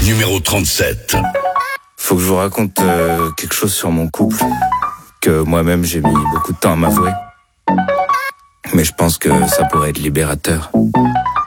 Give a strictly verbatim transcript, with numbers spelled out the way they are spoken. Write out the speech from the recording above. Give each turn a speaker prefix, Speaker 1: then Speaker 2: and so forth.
Speaker 1: numéro trente-sept.
Speaker 2: Faut que je vous raconte euh, quelque chose sur mon couple que moi-même j'ai mis beaucoup de temps à m'avouer. Mais je pense que ça pourrait être libérateur.